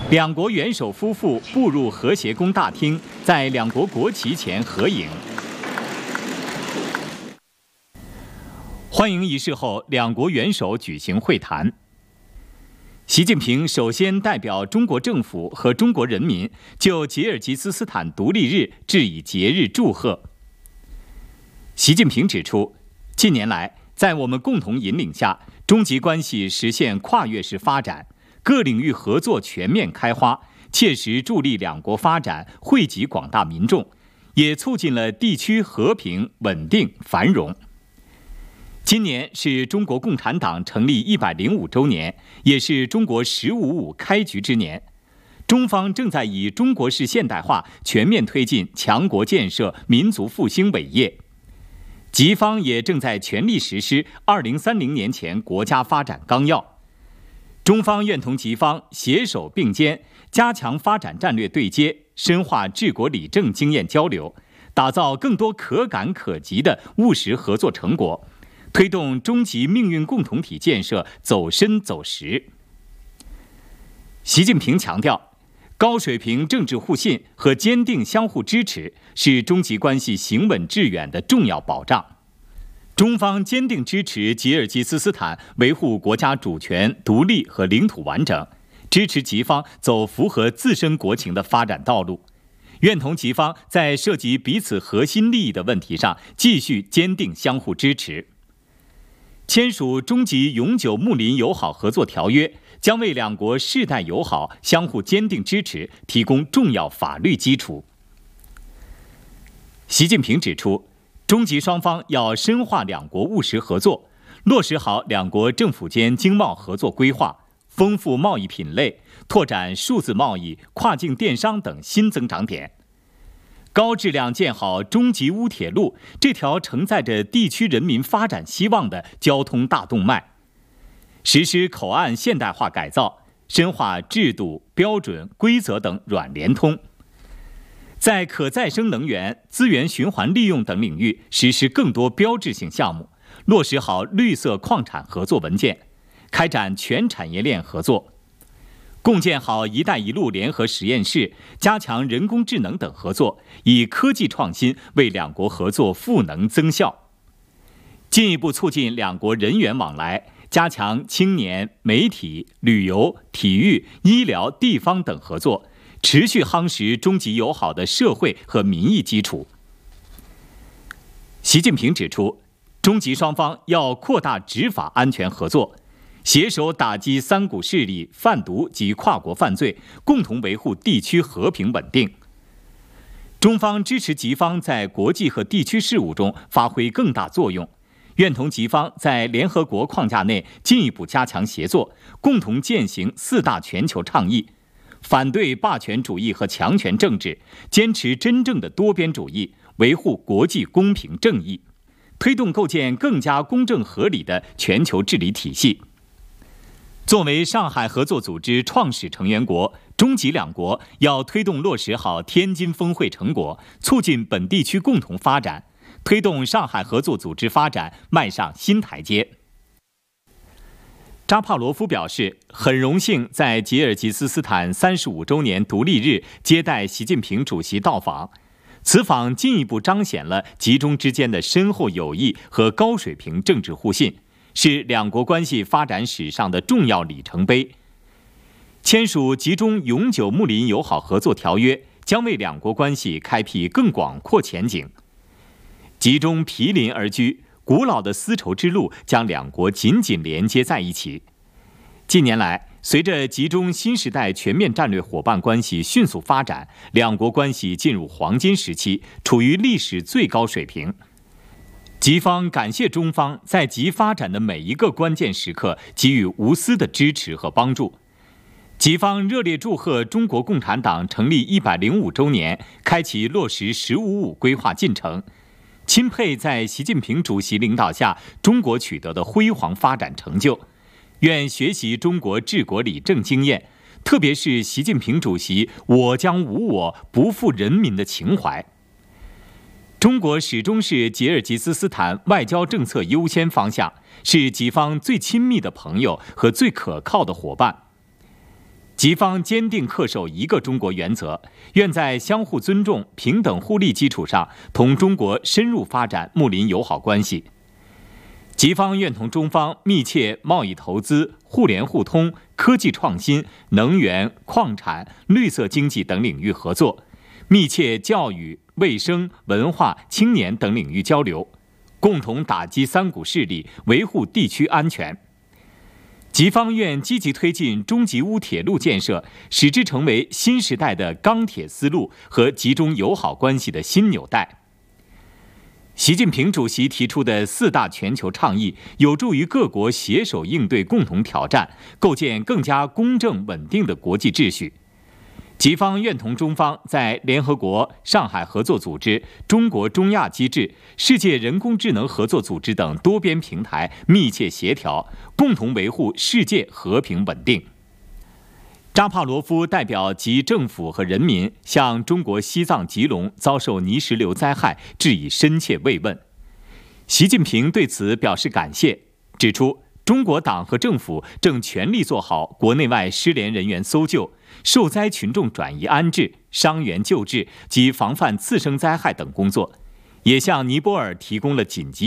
两国元首夫妇步入和谐宫大厅，在两国国旗前合影。欢迎仪式后，两国元首举行会谈。习近平首先代表中国政府和中国人民就吉尔吉斯斯坦独立日致以节日祝贺。习近平指出，近年来，在我们共同引领下，中吉关系实现跨越式发展，各领域合作全面开花，切实助力两国发展，惠及广大民众，也促进了地区和平、稳定、繁荣。今年是中国共产党成立105周年，也是中国“15+5”开局之年。中方正在以中国式现代化全面推进强国建设、民族复兴伟业。吉方也正在全力实施2030年前国家发展纲要。中方愿同吉方携手并肩，加强发展战略对接，深化治国理政经验交流，打造更多可感可及的务实合作成果，推动中吉命运共同体建设走深走实。习近平强调，高水平政治互信和坚定相互支持是中吉关系行稳致远的重要保障。中方坚定支持吉尔吉斯斯坦维护国家主权、独立和领土完整，支持吉方走符合自身国情的发展道路，愿同吉方在涉及彼此核心利益的问题上继续坚定相互支持。签署中吉永久睦邻友好合作条约，将为两国世代友好、相互坚定支持提供重要法律基础。习近平指出，中吉双方要深化两国务实合作，落实好两国政府间经贸合作规划，丰富贸易品类，拓展数字贸易、跨境电商等新增长点。高质量建好中吉乌铁路这条承载着地区人民发展希望的交通大动脉，实施口岸现代化改造，深化制度、标准、规则等软联通，在可再生能源、资源循环利用等领域实施更多标志性项目，落实好绿色矿产合作文件，开展全产业链合作，共建好“一带一路”联合实验室，加强人工智能等合作，以科技创新为两国合作赋能增效，进一步促进两国人员往来，加强青年、媒体、旅游、体育、医疗、地方等合作，持续夯实中吉友好的社会和民意基础。习近平指出，中吉双方要扩大执法安全合作，携手打击三股势力、贩毒及跨国犯罪，共同维护地区和平稳定。中方支持吉方在国际和地区事务中发挥更大作用，愿同吉方在联合国框架内进一步加强协作，共同践行4大全球倡议，反对霸权主义和强权政治，坚持真正的多边主义，维护国际公平正义，推动构建更加公正合理的全球治理体系。作为上海合作组织创始成员国，中吉两国要推动落实好天津峰会成果，促进本地区共同发展，推动上海合作组织发展迈上新台阶。扎帕罗夫表示，很荣幸在吉尔吉斯斯坦35周年独立日接待习近平主席到访，此访进一步彰显了吉中之间的深厚友谊和高水平政治互信，是两国关系发展史上的重要里程碑。签署吉中永久睦邻友好合作条约，将为两国关系开辟更广阔前景。吉中毗邻而居，古老的丝绸之路将两国紧紧连接在一起。近年来，随着吉中新时代全面战略伙伴关系迅速发展，两国关系进入黄金时期，处于历史最高水平。吉方感谢中方在吉发展的每一个关键时刻给予无私的支持和帮助。吉方热烈祝贺中国共产党成立105周年，开启落实“15+5”规划进程，钦佩在习近平主席领导下中国取得的辉煌发展成就，愿学习中国治国理政经验，特别是习近平主席“我将无我，不负人民”的情怀。中国始终是吉尔吉斯斯坦外交政策优先方向，是吉方最亲密的朋友和最可靠的伙伴。 吉方坚定恪守一个中国原则，愿在相互尊重、平等互利基础上，同中国深入发展睦邻友好关系。吉方愿同中方密切贸易投资、互联互通、科技创新、能源、矿产、绿色经济等领域合作，密切教育、卫生、文化、青年等领域交流，共同打击三股势力，维护地区安全。吉方愿积极推进中吉乌铁路建设，使之成为新时代的钢铁丝路和吉中友好关系的新纽带。习近平主席提出的4大全球倡议，有助于各国携手应对共同挑战，构建更加公正稳定的国际秩序。吉方愿同中方在联合国、上海合作组织、中国中亚机制、世界人工智能合作组织等多边平台密切协调，共同维护世界和平稳定。扎帕罗夫代表吉政府和人民向中国西藏吉隆遭受泥石流灾害致以深切慰问。习近平对此表示感谢，指出中国党和政府正全力做好国内外失联人员搜救、受灾群众转移安置、伤员救治及防范次生灾害等工作，也向尼泊尔提供了紧急